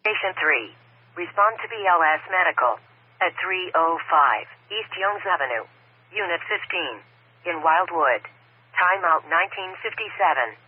Patient 3. Respond to BLS Medical at 305 East Jones Avenue, Unit 15, in Wildwood. Timeout 1957.